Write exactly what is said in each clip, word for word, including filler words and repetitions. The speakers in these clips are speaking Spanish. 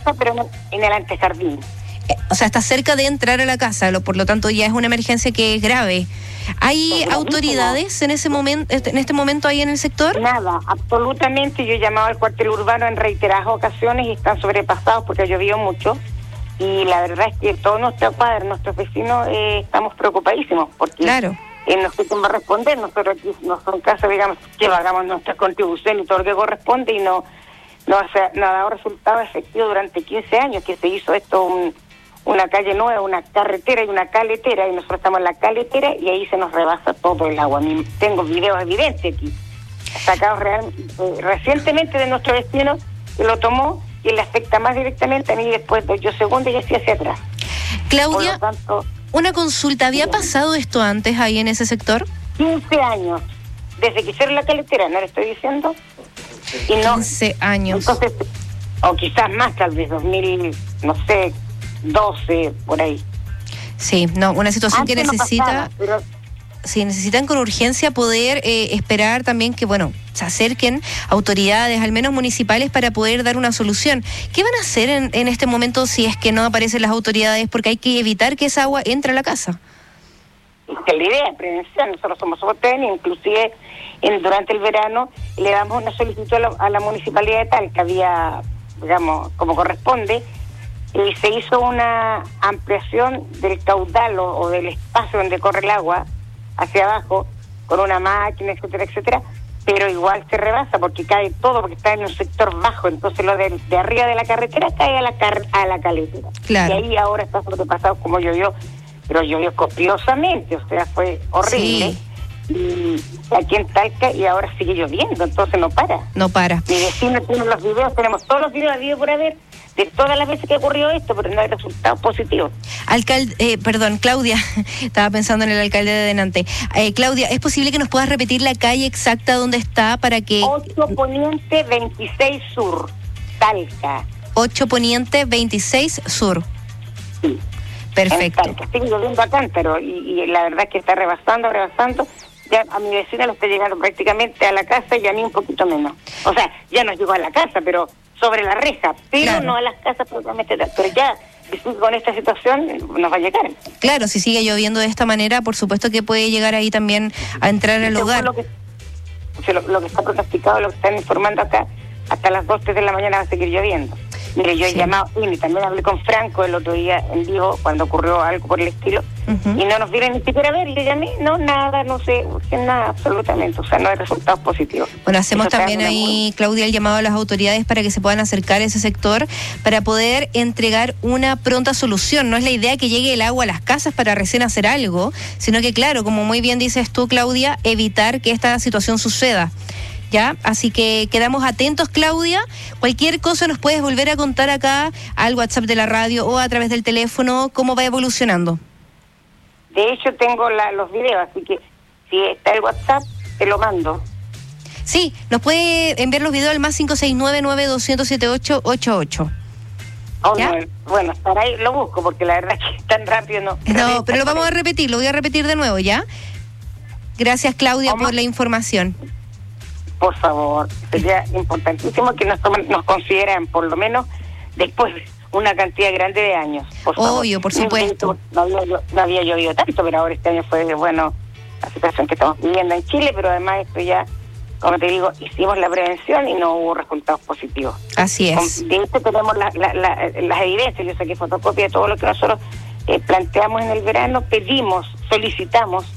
casa, pero en el, en el antejardín. O sea, está cerca de entrar a la casa, lo, por lo tanto ya es una emergencia que es grave. ¿Hay Es autoridades en ese momento, en este momento ahí en el sector? Nada, absolutamente. Yo he llamado al cuartel urbano en reiteradas ocasiones y están sobrepasados porque ha llovido mucho. Y la verdad es que todos nuestros padres, nuestros vecinos, eh, estamos preocupadísimos porque Claro. eh, no sé cómo va a responder. Nosotros aquí no son casos, digamos, que pagamos nuestra contribución y todo lo que corresponde y no, no, o sea, no ha dado resultado efectivo durante quince años que se hizo esto un... una calle nueva, una carretera y una caletera, y nosotros estamos en la caletera y ahí se nos rebasa todo el agua. Tengo videos evidentes aquí, sacados real, eh, recientemente de nuestro vecino que lo tomó y le afecta más directamente a mí después de yo segundo y así hacia atrás. Claudia, Por lo tanto, una consulta, ¿había pasado esto antes ahí en ese sector? quince años, desde que hicieron la caletera, ¿no le estoy diciendo? Y no, quince años. entonces, o quizás más, tal vez dos mil, no sé, doce, por ahí. Sí, no, una situación Antes que no necesita, pasaba, pero sí, necesitan con urgencia poder eh, esperar también que, bueno, se acerquen autoridades, al menos municipales, para poder dar una solución. ¿Qué van a hacer en, en este momento si es que no aparecen las autoridades? Porque hay que evitar que esa agua entre a la casa. esta es la idea, prevención. Nosotros somos OTEN, inclusive en, durante el verano le damos una solicitud a la, a la municipalidad de Talca, había, digamos, como corresponde, y se hizo una ampliación del caudal o, o del espacio donde corre el agua hacia abajo, con una máquina, etcétera, etcétera, pero igual se rebasa porque cae todo, porque está en un sector bajo, entonces lo de, de arriba de la carretera cae a la car a la caletera. Claro. Y ahí ahora está sobrepasado como llovió, pero llovió copiosamente, o sea, fue horrible. Sí. Y aquí en Talca, y ahora sigue lloviendo, entonces no para. No para. Mi vecino tiene los videos, tenemos todos los videos habidos por haber, de todas las veces que ocurrió esto, pero no hay resultados positivos. Alcalde, eh, perdón, Claudia, estaba pensando en el alcalde de Denante. Eh, Claudia, ¿es posible que nos puedas repetir la calle exacta donde está para que... ocho Poniente veintiséis Sur, Talca. ocho Poniente veintiséis Sur. Sí. Perfecto. En Talca, sigue lloviendo a cántaro, y, y la verdad es que está rebasando, rebasando. Ya a mi vecina lo está llegando prácticamente a la casa y a mí un poquito menos. O sea, ya no llegó a la casa, pero sobre la reja, pero Claro. no a las casas propiamente tal. Pero ya, con esta situación, nos va a llegar. Claro, si sigue lloviendo de esta manera, por supuesto que puede llegar ahí también a entrar al Según hogar. Lo que, o sea, lo, lo que está pronosticado, lo que están informando acá, hasta las dos, tres de la mañana va a seguir lloviendo. Mire, yo he Sí. llamado, y también hablé con Franco el otro día en vivo, cuando ocurrió algo por el estilo, Ujú. y no nos dieron ni siquiera a ver, y le llamé, no, nada, no sé, nada, absolutamente, o sea, no hay resultados positivos. Bueno, hacemos Eso también está ahí, Claudia, el llamado a las autoridades para que se puedan acercar a ese sector para poder entregar una pronta solución. No es la idea que llegue el agua a las casas para recién hacer algo, sino que, claro, como muy bien dices tú, Claudia, evitar que esta situación suceda. ¿Ya? Así que quedamos atentos, Claudia. Cualquier cosa nos puedes volver a contar acá al WhatsApp de la radio o a través del teléfono, cómo va evolucionando. De hecho, tengo la, los videos, así que si está el WhatsApp, te lo mando. Sí, nos puede enviar los videos al más cinco seis nueve, nueve dos cero siete, siete ocho ocho ocho. Oh, ¿Ya? no, bueno, para ahí lo busco, porque la verdad es que tan rápido no. No, pero lo vamos a repetir, lo voy a repetir de nuevo, ¿ya? Gracias, Claudia, ¿Cómo? por la información. Por favor, sería importantísimo que nos, tomen, nos consideran, por lo menos, después una cantidad grande de años. Por favor. Obvio, por supuesto. No había, no había llovido tanto, pero ahora este año fue, bueno, la situación que estamos viviendo en Chile, pero además esto ya, como te digo, hicimos la prevención y no hubo resultados positivos. Así es. Con- De hecho, tenemos la, la, la, las evidencias, yo saqué fotocopia de todo lo que nosotros eh, planteamos en el verano, pedimos, solicitamos,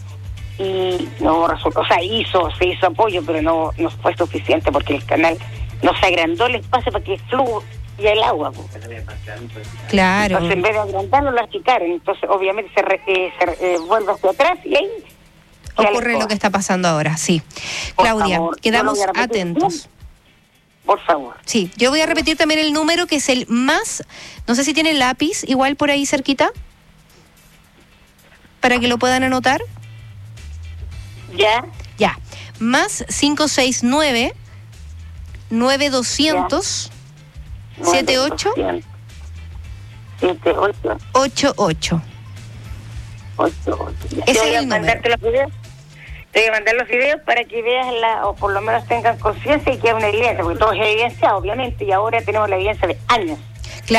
y no hubo resultados. O sea, hizo, se hizo apoyo, pero no, no fue suficiente porque el canal no se agrandó el espacio para que fluya el agua. Po. Claro. Entonces, en vez de agrandarlo, lo achicaron. Entonces, obviamente, se, re, eh, se eh, vuelve hacia atrás y ahí se Ocurre alejó. lo que está pasando ahora, sí. Por Claudia, favor, yo quedamos lo voy a repetir. atentos. Por favor. Sí, yo voy a repetir también el número que es el más, no sé si tiene lápiz, igual por ahí cerquita, para que lo puedan anotar. ¿Ya? Ya, más cinco seis nueve, nueve doscientos, siete ocho, siete ocho ocho ocho. ocho ocho. Ese Te es voy a el mandarte los videos. Te voy a mandar los videos para que veas la, o por lo menos tengan conciencia y que es una evidencia, porque todo es evidencia, obviamente, y ahora tenemos la evidencia de años.